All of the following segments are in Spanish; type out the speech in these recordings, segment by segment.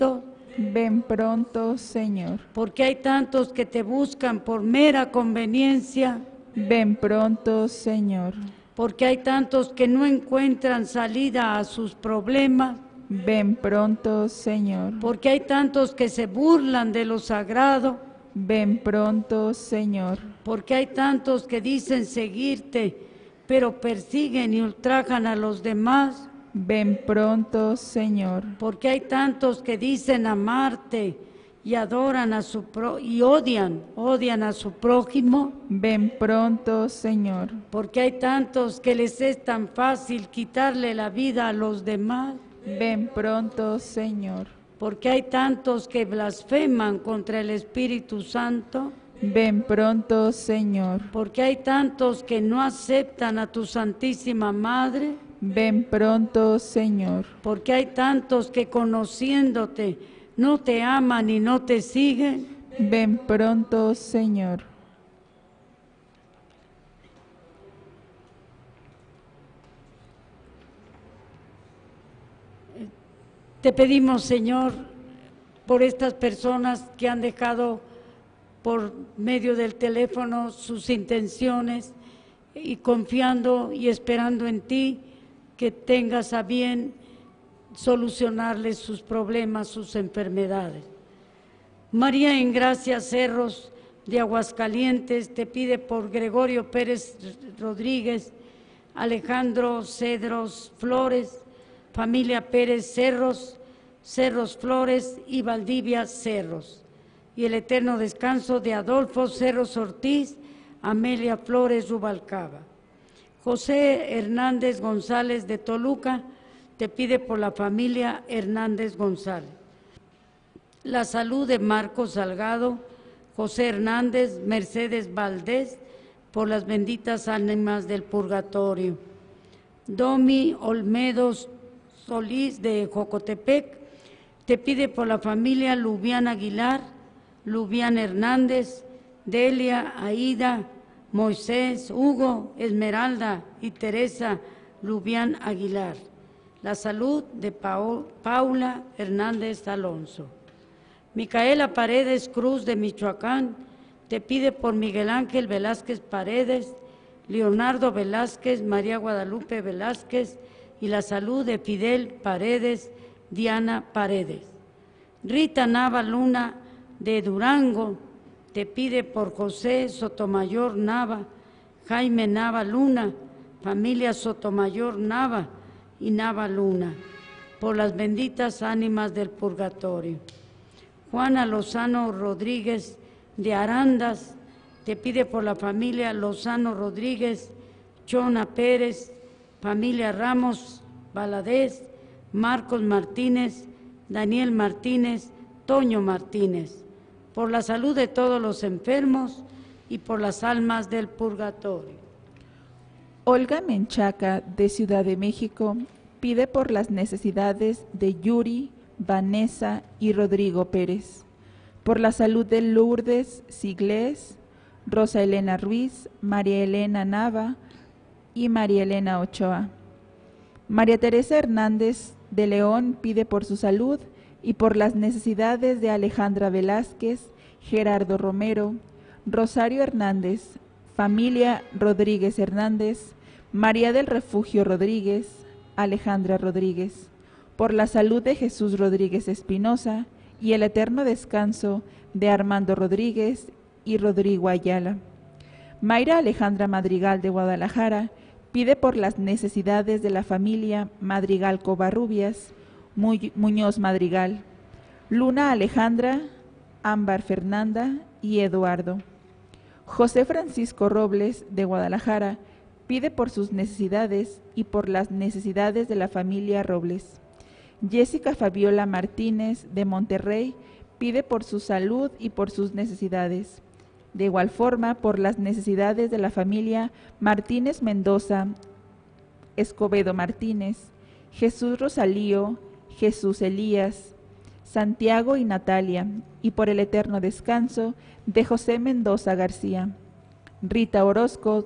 Ven pronto, Señor. Porque hay tantos que te buscan por mera conveniencia. Ven pronto, Señor. Porque hay tantos que no encuentran salida a sus problemas. Ven pronto, Señor. Porque hay tantos que se burlan de lo sagrado. Ven pronto, Señor. Porque hay tantos que dicen seguirte, pero persiguen y ultrajan a los demás. Ven pronto, Señor. Porque hay tantos que dicen amarte y adoran a y odian a su prójimo. Ven pronto, Señor. Porque hay tantos que les es tan fácil quitarle la vida a los demás. Ven pronto, Señor. Porque hay tantos que blasfeman contra el Espíritu Santo. Ven pronto, Señor. Porque hay tantos que no aceptan a tu Santísima Madre. Ven pronto, Señor. Porque hay tantos que conociéndote no te aman y no te siguen. Ven pronto, Señor. Te pedimos, Señor, por estas personas que han dejado por medio del teléfono sus intenciones y confiando y esperando en ti, que tengas a bien solucionarles sus problemas, sus enfermedades. María Engracia Cerros de Aguascalientes te pide por Gregorio Pérez Rodríguez, Alejandro Cedros Flores, familia Pérez Cerros, Cerros Flores y Valdivia Cerros, y el eterno descanso de Adolfo Cerros Ortiz, Amelia Flores Rubalcaba. José Hernández González de Toluca te pide por la familia Hernández González. La salud de Marcos Salgado, José Hernández, Mercedes Valdés, por las benditas ánimas del purgatorio. Domi Olmedos Solís de Jocotepec te pide por la familia Lubián Aguilar, Lubián Hernández, Delia, Aida, Moisés, Hugo, Esmeralda y Teresa Lubián Aguilar. La salud de Paula Hernández Alonso. Micaela Paredes Cruz de Michoacán te pide por Miguel Ángel Velázquez Paredes, Leonardo Velázquez, María Guadalupe Velázquez y la salud de Fidel Paredes, Diana Paredes. Rita Nava Luna de Durango te pide por José Sotomayor Nava, Jaime Nava Luna, familia Sotomayor Nava y Nava Luna, por las benditas ánimas del purgatorio. Juana Lozano Rodríguez de Arandas te pide por la familia Lozano Rodríguez, Chona Pérez, familia Ramos Valadez, Marcos Martínez, Daniel Martínez, Toño Martínez, por la salud de todos los enfermos y por las almas del purgatorio. Olga Menchaca, de Ciudad de México, pide por las necesidades de Yuri, Vanessa y Rodrigo Pérez, por la salud de Lourdes Siglés, Rosa Elena Ruiz, María Elena Nava y María Elena Ochoa. María Teresa Hernández de León pide por su salud y por las necesidades de Alejandra Velázquez, Gerardo Romero, Rosario Hernández, familia Rodríguez Hernández, María del Refugio Rodríguez, Alejandra Rodríguez, por la salud de Jesús Rodríguez Espinosa y el eterno descanso de Armando Rodríguez y Rodrigo Ayala. Mayra Alejandra Madrigal de Guadalajara pide por las necesidades de la familia Madrigal Covarrubias, Muñoz Madrigal, Luna Alejandra, Ámbar Fernanda y Eduardo. José Francisco Robles de Guadalajara pide por sus necesidades y por las necesidades de la familia Robles. Jessica Fabiola Martínez de Monterrey pide por su salud y por sus necesidades. De igual forma, por las necesidades de la familia Martínez Mendoza, Escobedo Martínez, Jesús Rosalío, Jesús Elías, Santiago y Natalia, y por el eterno descanso de José Mendoza García. Rita Orozco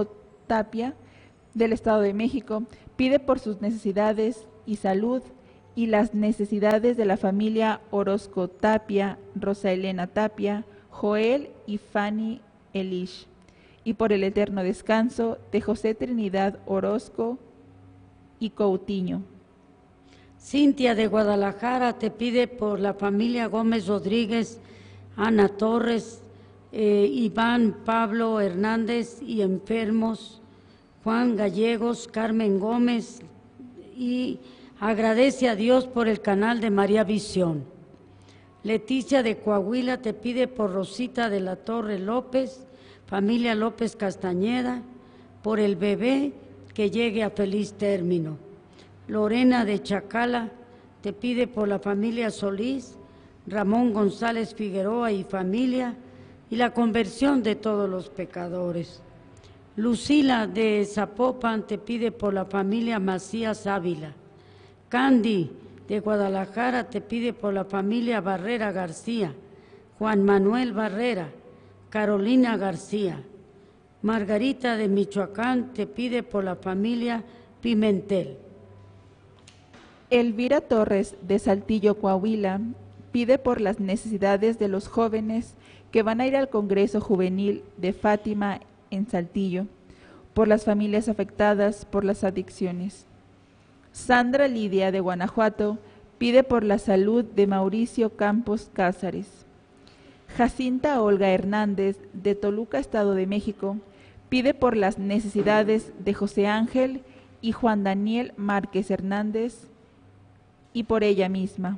Tapia, del Estado de México, pide por sus necesidades y salud y las necesidades de la familia Orozco Tapia, Rosa Elena Tapia, Joel y Fanny Elish, y por el eterno descanso de José Trinidad Orozco y Coutinho. Cintia de Guadalajara te pide por la familia Gómez Rodríguez, Ana Torres, Iván Pablo Hernández y enfermos, Juan Gallegos, Carmen Gómez, y agradece a Dios por el canal de María Visión. Leticia de Coahuila te pide por Rosita de la Torre López, familia López Castañeda, por el bebé que llegue a feliz término. Lorena de Chacala te pide por la familia Solís, Ramón González Figueroa y familia, y la conversión de todos los pecadores. Lucila de Zapopan te pide por la familia Macías Ávila. Candy de Guadalajara te pide por la familia Barrera García, Juan Manuel Barrera, Carolina García. Margarita de Michoacán te pide por la familia Pimentel. Elvira Torres de Saltillo, Coahuila, pide por las necesidades de los jóvenes que van a ir al Congreso Juvenil de Fátima en Saltillo, por las familias afectadas por las adicciones. Sandra Lidia de Guanajuato pide por la salud de Mauricio Campos Cázares. Jacinta Olga Hernández de Toluca, Estado de México, pide por las necesidades de José Ángel y Juan Daniel Márquez Hernández y por ella misma.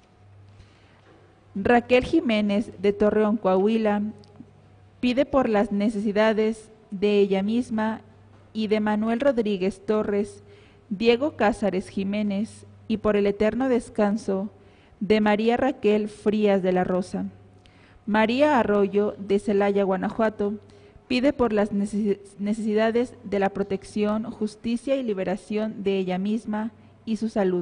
Raquel Jiménez de Torreón, Coahuila, pide por las necesidades de ella misma y de Manuel Rodríguez Torres, Diego Cázares Jiménez y por el eterno descanso de María Raquel Frías de la Rosa. María Arroyo de Celaya, Guanajuato, pide por las necesidades de la protección, justicia y liberación de ella misma y su salud.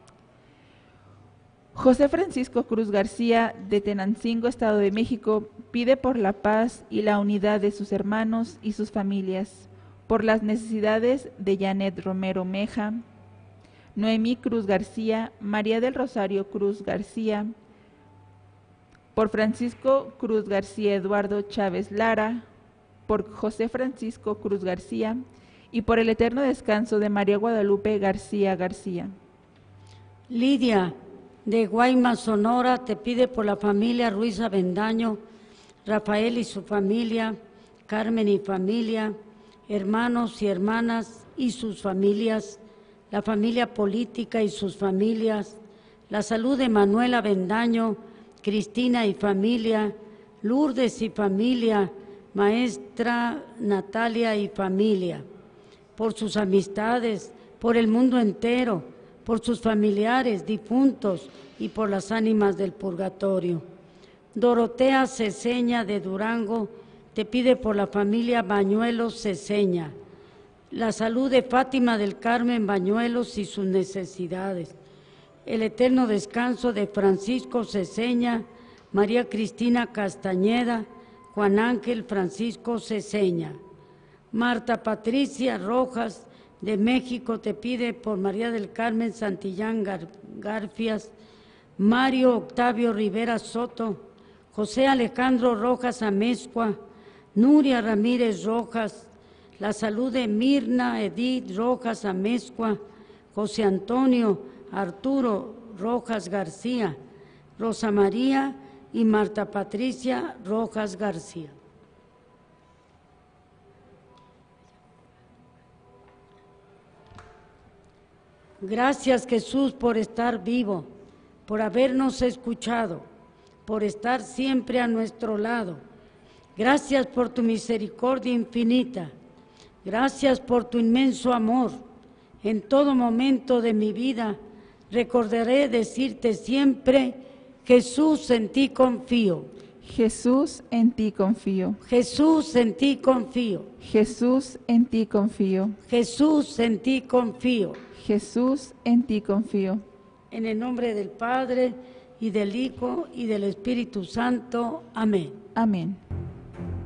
José Francisco Cruz García de Tenancingo, Estado de México, pide por la paz y la unidad de sus hermanos y sus familias, por las necesidades de Janet Romero Meja, Noemí Cruz García, María del Rosario Cruz García, por Francisco Cruz García Eduardo Chávez Lara, por José Francisco Cruz García y por el eterno descanso de María Guadalupe García García. Lidia de Guaymas, Sonora, te pide por la familia Ruiz Avendaño, Rafael y su familia, Carmen y familia, hermanos y hermanas y sus familias, la familia política y sus familias, la salud de Manuel Avendaño, Cristina y familia, Lourdes y familia, maestra Natalia y familia, por sus amistades, por el mundo entero, por sus familiares difuntos y por las ánimas del purgatorio. Dorotea Ceseña de Durango te pide por la familia Bañuelos Ceseña, la salud de Fátima del Carmen Bañuelos y sus necesidades, el eterno descanso de Francisco Ceseña, María Cristina Castañeda, Juan Ángel Francisco Ceseña. Marta Patricia Rojas de México te pide por María del Carmen Santillán Garfias, Mario Octavio Rivera Soto, José Alejandro Rojas Amezcua, Nuria Ramírez Rojas, la salud de Mirna Edith Rojas Amezcua, José Antonio Arturo Rojas García, Rosa María y Marta Patricia Rojas García. Gracias, Jesús, por estar vivo, por habernos escuchado, por estar siempre a nuestro lado. Gracias por tu misericordia infinita. Gracias por tu inmenso amor. En todo momento de mi vida recordaré decirte siempre: Jesús, en ti confío. Jesús, en ti confío. Jesús, en ti confío. Jesús, en ti confío. Jesús, en ti confío. Jesús, en ti confío. En el nombre del Padre, y del Hijo, y del Espíritu Santo. Amén. Amén.